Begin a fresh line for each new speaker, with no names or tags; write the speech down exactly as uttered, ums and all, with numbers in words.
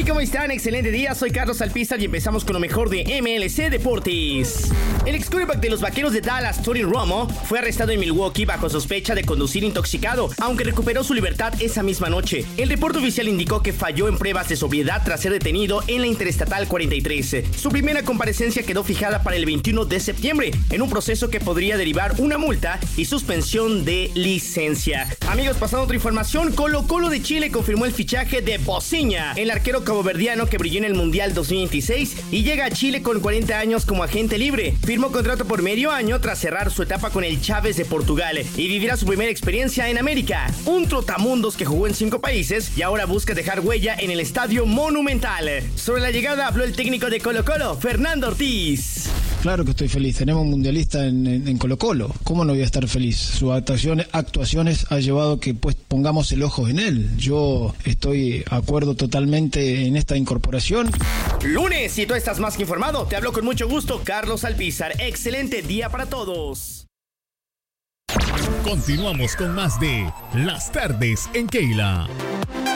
¿Cómo están? Excelente día, soy Carlos Alpizar y empezamos con lo mejor de M L C Deportes. El ex quarterback de los Vaqueros de Dallas, Tony Romo, fue arrestado en Milwaukee bajo sospecha de conducir intoxicado, aunque recuperó su libertad esa misma noche. El reporte oficial indicó que falló en pruebas de sobriedad tras ser detenido en la Interestatal cuarenta y tres. Su primera comparecencia quedó fijada para el veintiuno de septiembre, en un proceso que podría derivar una multa y suspensión de licencia. Amigos, pasando a otra información, Colo-Colo de Chile confirmó el fichaje de Bociña, el arquero caboverdiano que brilló en el Mundial dos mil veintiséis y llega a Chile con cuarenta años como agente libre. Firmó contrato por medio año tras cerrar su etapa con el Chávez de Portugal y vivirá su primera experiencia en América. Un trotamundos que jugó en cinco países y ahora busca dejar huella en el Estadio Monumental. Sobre la llegada habló el técnico de Colo-Colo, Fernando Ortiz.
Claro que estoy feliz, tenemos un mundialista en, en, en Colo-Colo, ¿cómo no voy a estar feliz? Sus actuaciones, actuaciones ha llevado que pues pongamos el ojo en él. Yo estoy de acuerdo totalmente en esta incorporación.
Lunes, y tú estás más que informado, te hablo con mucho gusto, Carlos Alpizar. Excelente día para todos.
Continuamos con más de Las Tardes en Keila.